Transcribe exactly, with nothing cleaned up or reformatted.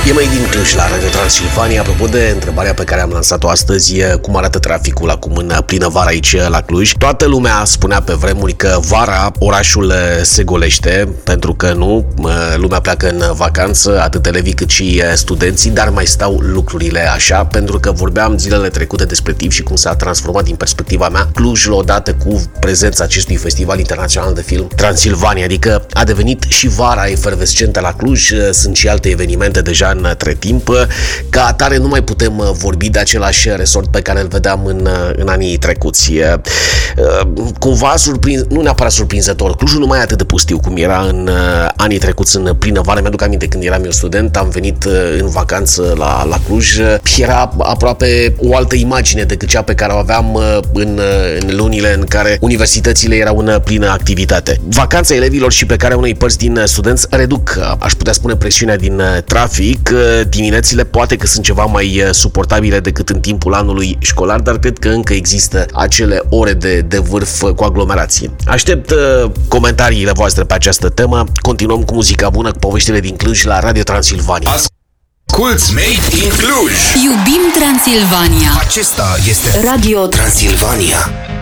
E mai din Cluj, la Radio Transilvania. Apropo de întrebarea pe care am lansat-o astăzi, cum arată traficul acum în plină vară aici la Cluj, toată lumea spunea pe vremuri că vara orașul se golește, pentru că nu, lumea pleacă în vacanță, atât elevii cât și studenții, dar mai stau lucrurile așa, pentru că vorbeam zilele trecute despre T I F și cum s-a transformat din perspectiva mea Clujul odată cu prezența acestui festival internațional de film Transilvania, adică a devenit și vara efervescentă la Cluj, sunt și alte evenimente deja între timp. Ca atare nu mai putem vorbi de același resort pe care îl vedeam în, în anii trecuți. Cumva surprins, nu neapărat surprinzător, Clujul nu mai e atât de pustiu cum era în anii trecuți în plină vară. Mi-aduc aminte când eram eu student, am venit în vacanță la, la Cluj, era aproape o altă imagine decât cea pe care o aveam în, în lunile în care universitățile erau în plină activitate. Vacanța elevilor și plecarea unei părți din studenți reduc, aș putea spune, presiunea din trafic. Diminețile poate că sunt ceva mai suportabile decât în timpul anului școlar, dar cred că încă există acele ore de, de vârf cu aglomerație. Aștept uh, comentariile voastre pe această temă. Continuăm cu muzica bună, cu poveștile din Cluj la Radio Transilvania. Asculți Made in Cluj! Iubim Transilvania! Acesta este Radio Transilvania.